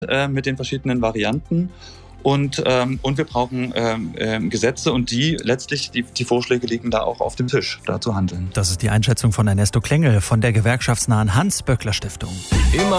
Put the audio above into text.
mit den verschiedenen Varianten. Und wir brauchen Gesetze und die Vorschläge liegen da auch auf dem Tisch, da zu handeln. Das ist die Einschätzung von Ernesto Klengel von der gewerkschaftsnahen Hans-Böckler-Stiftung. Immer